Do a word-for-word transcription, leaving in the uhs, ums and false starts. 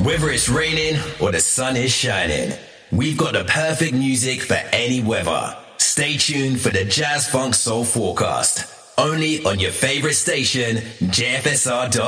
Whether it's raining or the sun is shining, we've got the perfect music for any weather. Stay tuned for the Jazz Funk Soul Forecast, only on your favorite station, J F S R dot com.